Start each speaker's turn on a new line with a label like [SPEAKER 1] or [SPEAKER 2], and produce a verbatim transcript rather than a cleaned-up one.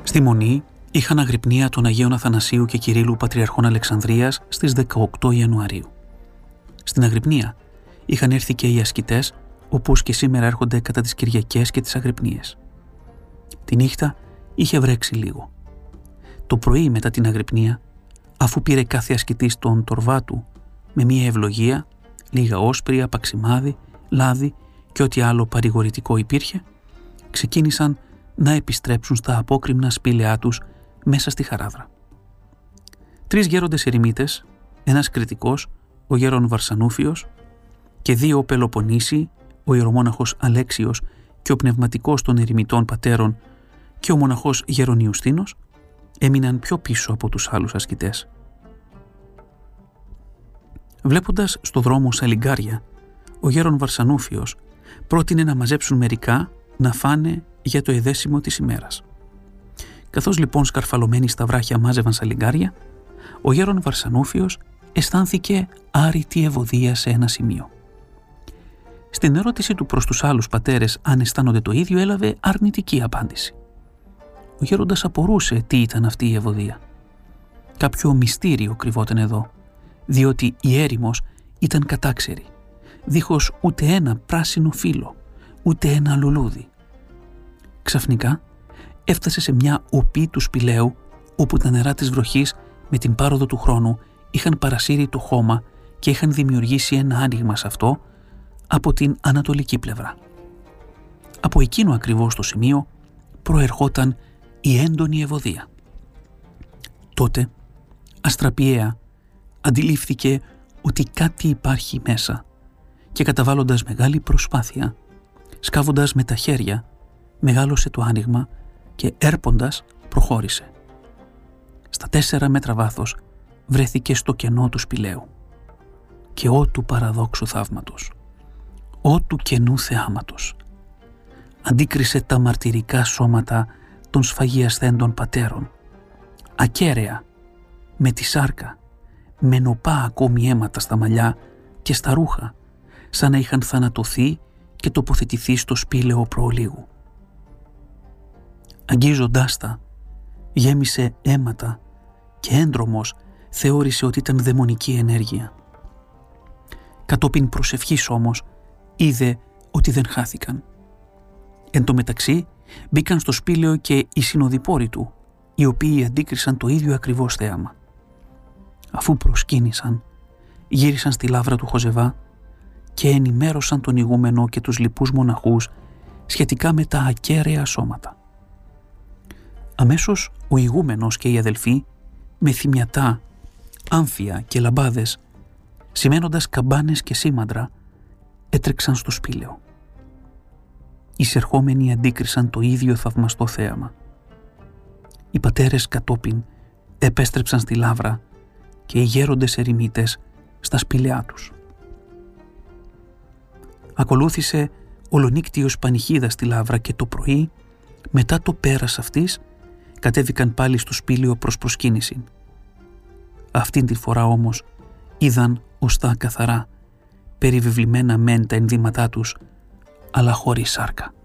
[SPEAKER 1] Στη Μονή είχαν αγρυπνία των Αγίων Αθανασίου και Κυρίλλου Πατριαρχών Αλεξανδρίας στις δεκαοκτώ Ιανουαρίου. Στην αγρυπνία είχαν έρθει και οι ασκητές, όπως και σήμερα έρχονται κατά τις Κυριακές και τις αγρυπνίες. Τη νύχτα είχε βρέξει λίγο. Το πρωί μετά την αγρυπνία, αφού πήρε κάθε ασκητής τον τορβά του με μία ευλογία, λίγα όσπρια, παξιμάδι, λάδι και ό,τι άλλο παρηγορητικό υπήρχε, ξεκίνησαν να επιστρέψουν στα απόκρημνα σπήλαιά τους μέσα στη χαράδρα. Τρεις γέροντες ερημίτες, ένας κριτικός, ο γέρον Βαρσανούφιος, και δύο Πελοποννήσιοι, ο ιερομόναχος Αλέξιος και ο πνευματικός των ερημιτών πατέρων και ο μοναχός γέρον Ιουστίνος, έμειναν πιο πίσω από τους άλλους ασκητές. Βλέποντας στο δρόμο σαλιγκάρια, ο γέρον Βαρσανούφιος πρότεινε να μαζέψουν μερικά να φάνε για το εδέσιμο της ημέρας. Καθώς λοιπόν σκαρφαλωμένοι στα βράχια μάζευαν σαλιγκάρια, ο γέρον Βαρσανούφιος αισθάνθηκε άρρητη ευωδία σε ένα σημείο. Στην ερώτηση του προς τους άλλους πατέρες αν αισθάνονται το ίδιο, έλαβε αρνητική απάντηση. Ο γέροντας απορούσε τι ήταν αυτή η ευωδία. Κάποιο μυστήριο κρυβόταν εδώ, διότι η έρημος ήταν κατάξερη, δίχως ούτε ένα πράσινο φύλλο, ούτε ένα λουλούδι. Ξαφνικά έφτασε σε μια οπή του σπηλαίου, όπου τα νερά της βροχής με την πάροδο του χρόνου είχαν παρασύρει το χώμα και είχαν δημιουργήσει ένα άνοιγμα σε αυτό από την ανατολική πλευρά. Από εκείνο ακριβώς το σημείο προερχόταν η έντονη ευωδία. Τότε, αστραπιαία, αντιλήφθηκε ότι κάτι υπάρχει μέσα και καταβάλλοντας μεγάλη προσπάθεια, σκάβοντας με τα χέρια, μεγάλωσε το άνοιγμα και έρποντας προχώρησε. Στα τέσσερα μέτρα βάθος βρέθηκε στο κενό του σπηλαίου. Και ό του παραδόξου θαύματος, ό του καινού θεάματος, αντίκρισε τα μαρτυρικά σώματα των σφαγιασθέντων πατέρων, ακέραια, με τη σάρκα, με νοπά ακόμη αίματα στα μαλλιά και στα ρούχα, σαν να είχαν θανατωθεί και τοποθετηθεί στο σπήλαιο προολίγου. Αγγίζοντάς τα, γέμισε αίματα και έντρομος θεώρησε ότι ήταν δαιμονική ενέργεια. Κατόπιν προσευχής όμως είδε ότι δεν χάθηκαν. Εν τω μεταξύ μπήκαν στο σπήλαιο και οι συνοδοιπόροι του, οι οποίοι αντίκρισαν το ίδιο ακριβώς θέαμα. Αφού προσκύνησαν, γύρισαν στη λάβρα του Χωζεβά και ενημέρωσαν τον ηγούμενο και τους λοιπούς μοναχούς σχετικά με τα ακέραια σώματα. Αμέσως ο ηγούμενος και οι αδελφοί, με θυμιατά, άμφια και λαμπάδες, σημαίνοντας καμπάνες και σήμαντρα, έτρεξαν στο σπήλαιο. Εισερχόμενοι αντίκρισαν το ίδιο θαυμαστό θέαμα. Οι πατέρες κατόπιν επέστρεψαν στη λάβρα και οι γέροντες ερημίτες στα σπήλαιά τους. Ακολούθησε ολονύκτιος πανηχίδα στη λάβρα και το πρωί, μετά το πέρας αυτής, κατέβηκαν πάλι στο σπήλαιο προς προσκύνηση. Αυτήν τη φορά όμως είδαν οστά καθαρά, περιβεβλημένα μεν τα ενδύματά τους, αλλά χωρίς σάρκα.